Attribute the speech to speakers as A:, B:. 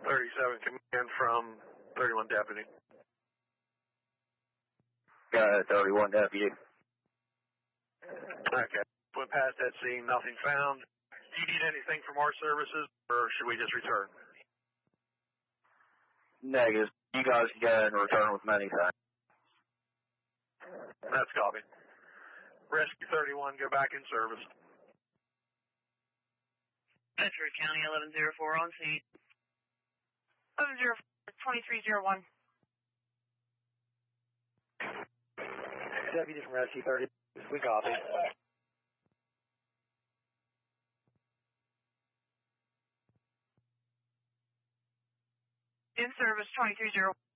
A: 37 command from 31 deputy.
B: Got it, 31 deputy.
A: Okay. Went past that scene, nothing found. Do you need anything from our services, or should we just return?
B: Negative. You guys can go ahead and return with anything.
A: That's copy. Rescue 31, go back in service.
C: Bedford County 1104 on scene.
D: 1104, 2301.
E: Deputy from Rescue 30, we copy.
D: In service 2301.